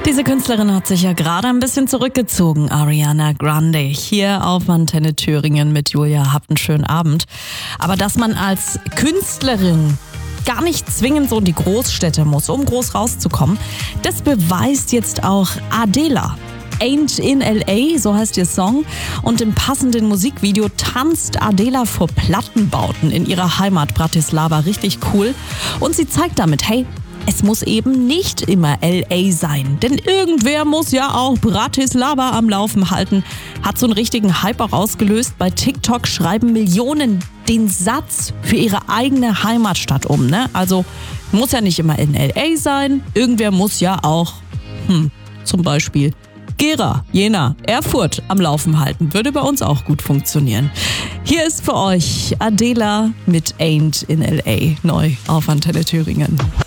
Diese Künstlerin hat sich ja gerade ein bisschen zurückgezogen, Ariana Grande. Hier auf Antenne Thüringen mit Julia. Habt einen schönen Abend. Aber dass man als Künstlerin gar nicht zwingend so in die Großstädte muss, um groß rauszukommen, das beweist jetzt auch Adela. Ain't in L.A., so heißt ihr Song. Und im passenden Musikvideo tanzt Adela vor Plattenbauten in ihrer Heimat Bratislava. Richtig cool. Und sie zeigt damit, hey, es muss eben nicht immer L.A. sein. Denn irgendwer muss ja auch Bratislava am Laufen halten. Hat so einen richtigen Hype auch ausgelöst. Bei TikTok schreiben Millionen den Satz für ihre eigene Heimatstadt um. Ne? Also muss ja nicht immer in L.A. sein. Irgendwer muss ja auch, zum Beispiel Gera, Jena, Erfurt am Laufen halten. Würde bei uns auch gut funktionieren. Hier ist für euch Adela mit Ain't in L.A. neu auf Antenne Thüringen.